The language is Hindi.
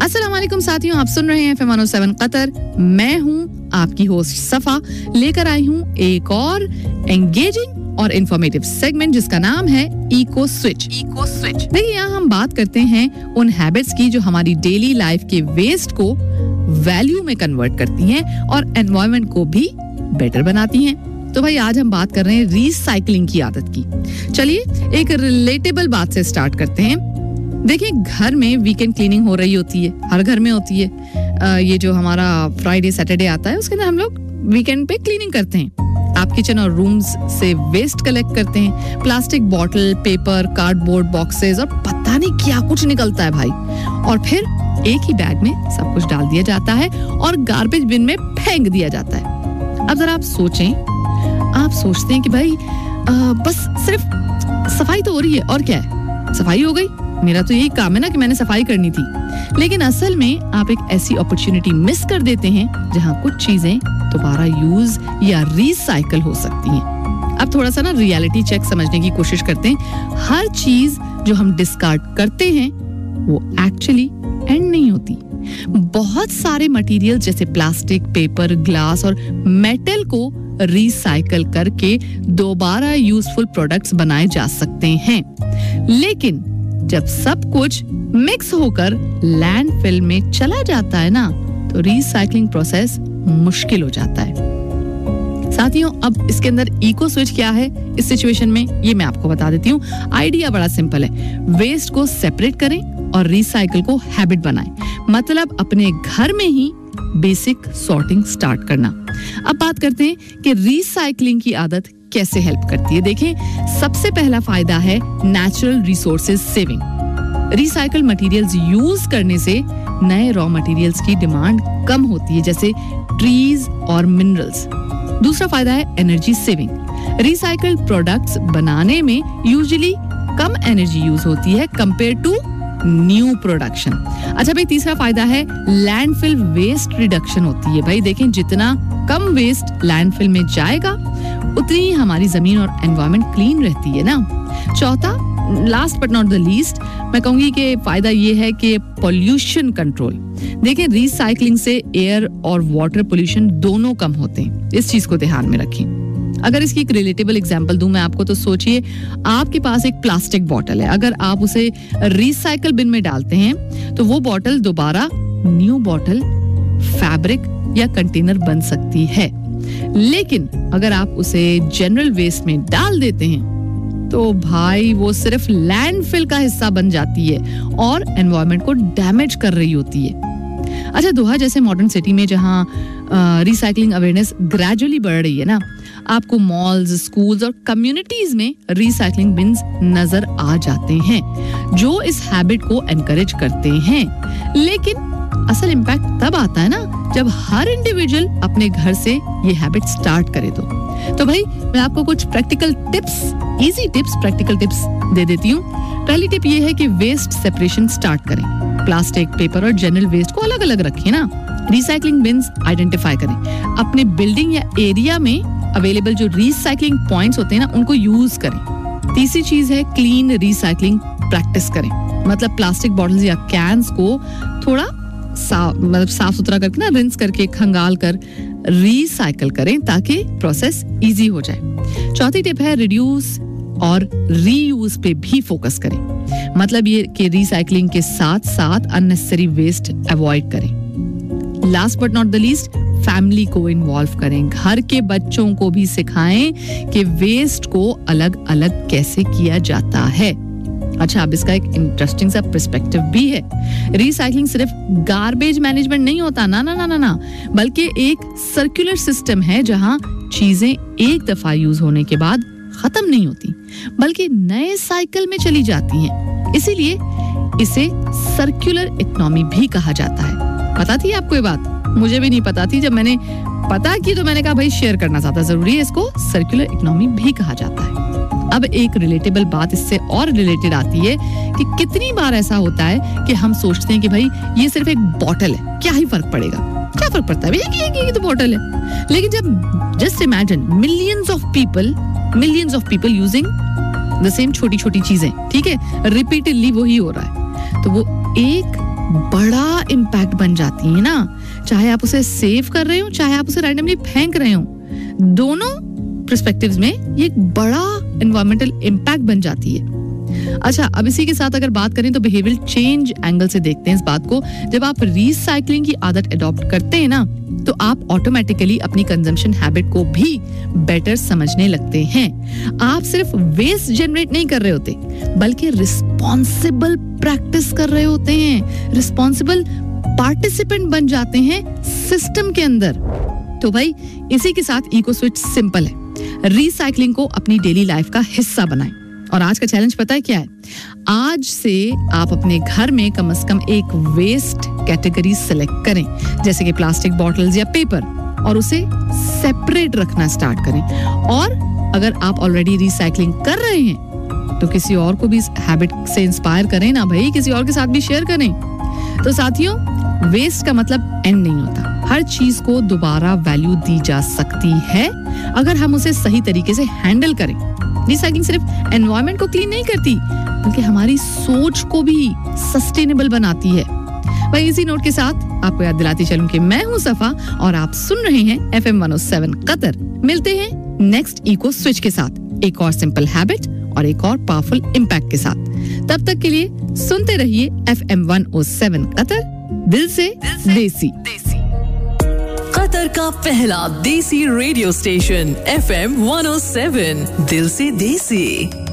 अस्सलाम वालेकुम साथियों, आप सुन रहे हैं FM 107 कतर। मैं हूं आपकी होस्ट सफा, लेकर आई हूं एक और एंगेजिंग और इंफॉर्मेटिव सेगमेंट जिसका नाम है इको स्विच। देखिए, यहाँ हम बात करते हैं उन हैबिट्स की जो हमारी डेली लाइफ के वेस्ट को वैल्यू में कन्वर्ट करती हैं और एनवायरनमेंट को भी बेटर बनाती हैं। तो भाई आज हम बात कर रहे हैं रीसाइक्लिंग की आदत की। चलिए एक रिलेटेबल बात से स्टार्ट करते हैं। देखिए, घर में वीकेंड क्लीनिंग हो रही होती है, हर घर में होती है। ये जो हमारा फ्राइडे सैटरडे आता है उसके अंदर हम लोग वीकेंड पे क्लीनिंग करते हैं। आप किचन और रूम्स से वेस्ट कलेक्ट करते हैं, plastic bottle, paper, cardboard boxes और पता नहीं क्या कुछ निकलता है भाई, और फिर एक ही बैग में सब कुछ डाल दिया जाता है और गार्बेज बिन में फेंक दिया जाता है। अब जरा आप सोचें, आप सोचते हैं कि भाई बस सिर्फ सफाई तो हो रही है और क्या है, सफाई हो गई, मेरा तो यही काम है ना कि मैंने सफाई करनी थी। लेकिन असल में आप एक ऐसी अपॉर्चुनिटी मिस कर देते हैं जहां कुछ चीजें दोबारा यूज या रिसाइकल हो सकती हैं। अब थोड़ा सा ना रियलिटी चेक समझने की कोशिश करते हैं। हर चीज जो हम डिस्कार्ड करते हैं वो एक्चुअली एंड नहीं होती। बहुत सारे मटेरियल जैसे प्लास्टिक, पेपर, ग्लास और मेटल को रिसाइकल करके दोबारा यूजफुल प्रोडक्ट्स बनाए जा सकते हैं। लेकिन जब सब कुछ मिक्स होकर लैंडफिल में चला जाता है ना, तो रिसाइकलिंग प्रोसेस मुश्किल हो जाता है। साथियों, अब इसके अंदर इको स्विच क्या है इस सिचुएशन में, ये मैं आपको बता देती हूँ। आइडिया बड़ा सिंपल है। वेस्ट को सेपरेट करें और रिसाइकल को हैबिट बनाएं। मतलब अपने घर में ही बेसिक सॉर्टिंग स्टार्ट करना। अब बात करते हैं कि रिसाइकलिंग की आदत कैसे हेल्प करती है। देखें, सबसे पहला फायदा है natural resources saving. Recycle materials use करने से नए रॉ मटेरियल्स की डिमांड कम होती है, जैसे ट्रीज और मिनरल्स। दूसरा फायदा है एनर्जी सेविंग। रिसाइकल्ड प्रोडक्ट्स बनाने में यूजुअली कम एनर्जी यूज होती है कंपेयर टू न्यू प्रोडक्शन। अच्छा भाई, तीसरा फायदा है लैंडफिल वेस्ट रिडक्शन होती है। भाई देखें, जितना कम वेस्ट लैंडफिल में जाएगा उतनी ही हमारी जमीन और एनवायरनमेंट क्लीन रहती है ना। चौथा, last but not the least, मैं कहूंगी कि फायदा ये है कि पोल्यूशन कंट्रोल। देखें, रिसाइकलिंग से एयर और वाटर पोल्यूशन दोनों कम होते हैं। इस चीज को ध्यान में रखें। अगर इसकी एक रिलेटेबल एग्जांपल दूं मैं आपको, तो सोचिए आपके पास एक प्लास्टिक बॉटल है। अगर आप उसे रिसाइकल बिन में डालते हैं तो वो बॉटल दोबारा न्यू बॉटल, फैब्रिक या कंटेनर बन सकती है। लेकिन अगर आप उसे जनरल वेस्ट में डाल देते हैं तो भाई वो सिर्फ लैंडफिल का हिस्सा बन जाती है और एनवायरनमेंट को डैमेज कर रही होती है। अच्छा, दोहा जैसे मॉडर्न सिटी में जहां रिसाइकलिंग अवेयरनेस ग्रेजुअली बढ़ रही है ना, आपको मॉल्स, स्कूल्स और कम्युनिटीज में रिसाइकलिंग बिन्स नजर आ जाते हैं जो इस हैबिट को एनकरेज करते हैं। लेकिन असल इम्पैक्ट तब आता है ना जब हर इंडिविजुअल अपने घर से ये हैबिट स्टार्ट करे। तो भाई मैं आपको कुछ practical tips, easy tips, practical tips दे देती हूँ। पहली टिप ये है कि वेस्ट सेपरेशन स्टार्ट करें। प्लास्टिक, पेपर और जनरल वेस्ट को अलग अलग रखें ना। रिसाइकलिंग बिन्स आइडेंटिफाई करें। अपने बिल्डिंग या एरिया में अवेलेबल जो रिसाइकलिंग पॉइंट्स होते हैं ना, उनको यूज करें। तीसरी चीज है क्लीन रिसाइकलिंग प्रैक्टिस करें। मतलब प्लास्टिक बॉटल्स या कैंस को थोड़ा साफ सुथरा करके ना, रिंस करके, खंगाल कर रिसाइकल करें ताकि प्रोसेस इजी हो जाए। चौथी टिप है रिड्यूस और रीयूज पे भी फोकस करें। मतलब ये कि रिसाइकलिंग के साथ साथ अननेसेसरी वेस्ट अवॉइड करें। Last but not the least, family को इन्वॉल्व करें। घर के बच्चों को भी सिखाएं कि वेस्ट को अलग अलग कैसे किया जाता है। अच्छा, अब इसका एक इंटरेस्टिंग सा पर्सपेक्टिव भी है। रिसाइकलिंग सिर्फ गार्बेज मैनेजमेंट नहीं होता, ना ना ना ना ना, बल्कि एक सर्कुलर सिस्टम है जहां चीजें एक दफा यूज होने के बाद खत्म नहीं होती बल्कि नए साइकिल में चली जाती हैं। इसीलिए इसे सर्कुलर इकोनॉमी भी कहा जाता है। पता थी आपको ये बात? मुझे भी नहीं पता थी। जब मैंने पता की तो मैंने कहा भाई शेयर करना ज्यादा जरूरी है। इसको सर्कुलर इकोनॉमी भी कहा जाता है। अब एक रिलेटेबल बात इससे और रिलेटेड आती है कि कितनी बार ऐसा होता है कि हम सोचते हैं कि भाई ये सिर्फ एक बॉटल है, क्या ही फर्क पड़ेगा, क्या फर्क पड़ता है भैया, ये तो बॉटल है। लेकिन जब just imagine millions of people using the same छोटी छोटी चीजें, ठीक है, रिपीटेडली वही हो रहा है, तो वो एक बड़ा इम्पैक्ट बन जाती है ना। चाहे आप उसे सेव कर रहे हो, चाहे आप उसे रैंडमली फेंक रहे हो, दोनों पर्सपेक्टिव्स में ये एक बड़ा एनवायरमेंटल इम्पैक्ट बन जाती है। अच्छा, अब इसी के साथ अगर बात करें तो बिहेवियरल चेंज एंगल से देखते हैं इस बात को। जब आप रिसाइकलिंग की आदत अडॉप्ट करते हैं ना, तो आप ऑटोमेटिकली अपनी कंजम्पशन हैबिट को भी बेटर समझने लगते हैं। आप सिर्फ वेस्ट जनरेट नहीं कर रहे होते, बल्कि रिस्पॉन्सिबल प्रैक्टिस कर रहे होते हैं, रिस्पॉन्सिबल पार्टिसिपेंट बन जाते हैं सिस्टम के अंदर। तो भाई इसी के साथ इको स्विच सिंपल है, रिसाइकलिंग को अपनी डेली लाइफ का हिस्सा बनाएं। और आज का चैलेंज पता है क्या है? आज से आप अपने घर में कम से कम एक वेस्ट कैटेगरी सेलेक्ट करें, जैसे कि प्लास्टिक बॉटल्स या पेपर, और उसे सेपरेट रखना स्टार्ट करें। और अगर आप ऑलरेडी रिसाइकलिंग कर रहे हैं तो किसी और को भी इस हैबिट से इंस्पायर करें ना भाई, किसी और के साथ भी शेयर करें। तो साथियों, वेस्ट का मतलब एंड नहीं होता। हर चीज को दोबारा वैल्यू दी जा सकती है अगर हम उसे सही तरीके से हैंडल करें। रिसाइकलिंग सिर्फ एनवायरनमेंट को क्लीन नहीं करती, बल्कि हमारी सोच को भी सस्टेनेबल बनाती है। भाई इसी नोट के साथ आपको याद दिलाती चलूं कि मैं हूं सफा और आप सुन रहे हैं FM 107 कतर। मिलते हैं नेक्स्ट इको स्विच के साथ, एक और सिंपल हैबिट और एक और पावरफुल इम्पैक्ट के साथ। तब तक के लिए सुनते रहिए FM 107 कतर, दिल से देसी। कतर का पहला देसी रेडियो स्टेशन FM 107, दिल से देसी।